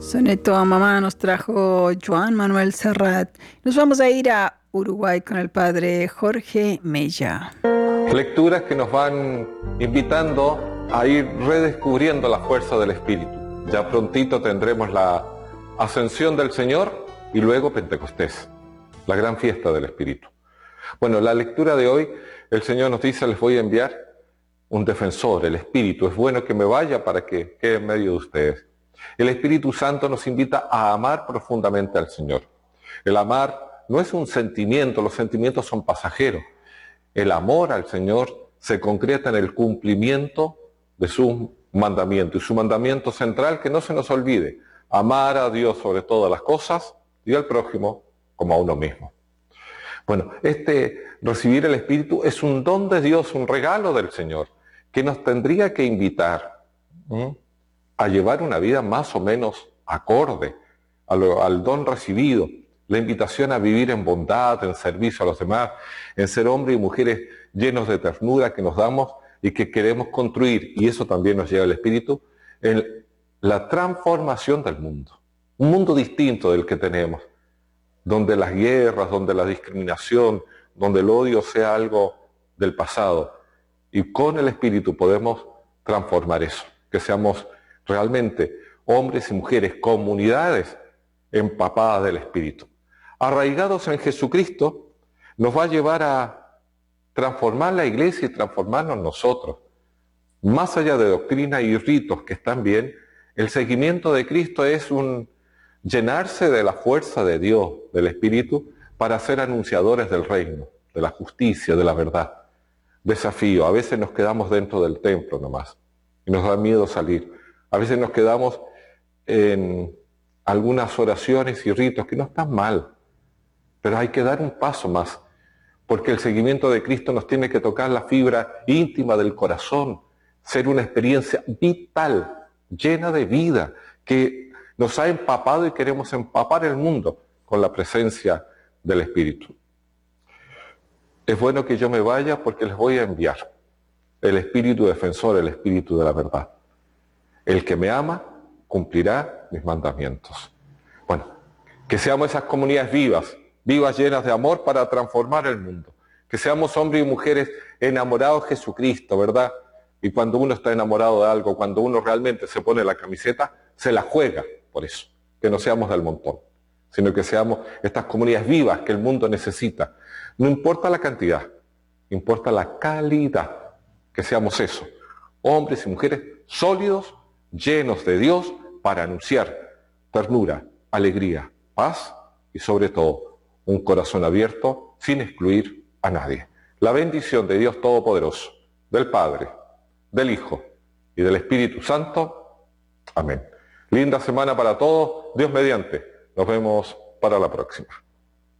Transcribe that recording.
Soneto a mamá nos trajo Joan Manuel Serrat. Nos vamos a ir a Uruguay con el padre Jorge Mella. Lecturas que nos van invitando a ir redescubriendo la fuerza del Espíritu. Ya prontito tendremos la ascensión del Señor y luego Pentecostés, la gran fiesta del Espíritu. Bueno, la lectura de hoy, el Señor nos dice: les voy a enviar un defensor, el Espíritu. Es bueno que me vaya para que quede en medio de ustedes. El Espíritu Santo nos invita a amar profundamente al Señor. El amar no es un sentimiento, los sentimientos son pasajeros. El amor al Señor se concreta en el cumplimiento de su mandamiento. Y su mandamiento central, que no se nos olvide: amar a Dios sobre todas las cosas y al prójimo como a uno mismo. Bueno, recibir el Espíritu es un don de Dios, un regalo del Señor, que nos tendría que invitar a llevar una vida más o menos acorde al don recibido. La invitación a vivir en bondad, en servicio a los demás, en ser hombres y mujeres llenos de ternura que nos damos y que queremos construir, y eso también nos lleva el Espíritu, en la transformación del mundo. Un mundo distinto del que tenemos, donde las guerras, donde la discriminación, donde el odio sea algo del pasado. Y con el Espíritu podemos transformar eso, que seamos realmente hombres y mujeres, comunidades empapadas del Espíritu. Arraigados en Jesucristo, nos va a llevar a transformar la iglesia y transformarnos nosotros. Más allá de doctrina y ritos que están bien, el seguimiento de Cristo es un llenarse de la fuerza de Dios, del Espíritu, para ser anunciadores del reino, de la justicia, de la verdad. Desafío: a veces nos quedamos dentro del templo nomás y nos da miedo salir. A veces nos quedamos en algunas oraciones y ritos que no están mal, pero hay que dar un paso más, porque el seguimiento de Cristo nos tiene que tocar la fibra íntima del corazón, ser una experiencia vital, llena de vida, que nos ha empapado y queremos empapar el mundo con la presencia del Espíritu. Es bueno que yo me vaya porque les voy a enviar el Espíritu defensor, el Espíritu de la verdad. El que me ama cumplirá mis mandamientos. Bueno, que seamos esas comunidades vivas, llenas de amor para transformar el mundo. Que seamos hombres y mujeres enamorados de Jesucristo, ¿verdad? Y cuando uno está enamorado de algo, cuando uno realmente se pone la camiseta, se la juega por eso. Que no seamos del montón, sino que seamos estas comunidades vivas que el mundo necesita. No importa la cantidad, importa la calidad. Que seamos eso, hombres y mujeres sólidos, llenos de Dios, para anunciar ternura, alegría, paz y sobre todo un corazón abierto sin excluir a nadie. La bendición de Dios Todopoderoso, del Padre, del Hijo y del Espíritu Santo. Amén. Linda semana para todos, Dios mediante. Nos vemos para la próxima.